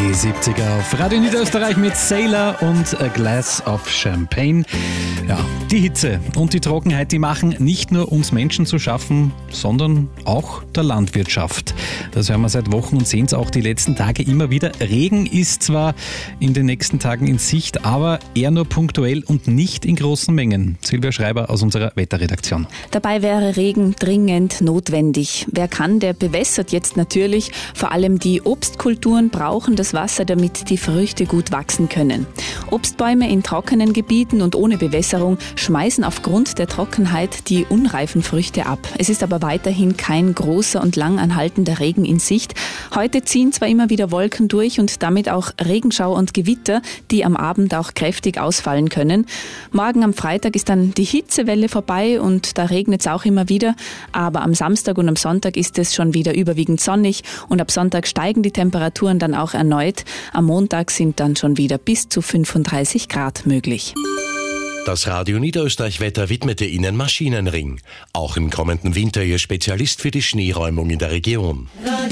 70er auf Radio Niederösterreich mit Sailor und A Glass of Champagne. Ja, die Hitze und die Trockenheit, die machen nicht nur uns Menschen zu schaffen, sondern auch der Landwirtschaft. Das hören wir seit Wochen und sehen es auch die letzten Tage immer wieder. Regen ist zwar in den nächsten Tagen in Sicht, aber eher nur punktuell und nicht in großen Mengen. Silvia Schreiber aus unserer Wetterredaktion. Dabei wäre Regen dringend notwendig. Wer kann, der bewässert jetzt natürlich. Vor allem die Obstkulturen brauchen das Wasser, damit die Früchte gut wachsen können. Obstbäume in trockenen Gebieten und ohne Bewässerung schmeißen aufgrund der Trockenheit die unreifen Früchte ab. Es ist aber weiterhin kein großer und lang anhaltender Regen in Sicht. Heute ziehen zwar immer wieder Wolken durch und damit auch Regenschauer und Gewitter, die am Abend auch kräftig ausfallen können. Morgen am Freitag ist dann die Hitzewelle vorbei und da regnet es auch immer wieder. Aber am Samstag und am Sonntag ist es schon wieder überwiegend sonnig und ab Sonntag steigen die Temperaturen dann auch erneut. Am Montag sind dann schon wieder bis zu 35 Grad möglich. Das Radio Niederösterreich Wetter widmete Ihnen Maschinenring. Auch im kommenden Winter Ihr Spezialist für die Schneeräumung in der Region.